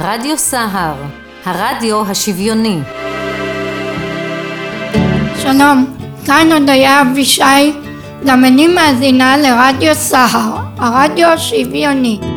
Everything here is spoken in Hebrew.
רדיו סהר, הרדיו השוויוני. שלום, כאן הודיה אבישי, גם אני מאזינה לרדיו סהר, הרדיו השוויוני.